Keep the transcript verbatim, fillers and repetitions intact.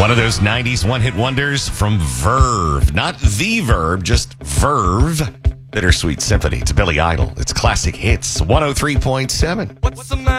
One of those nineties one-hit wonders from Verve. Not the Verb, just Verve. Bittersweet Symphony. It's Billy Idol. It's classic hits. one oh three point seven. What's the matter?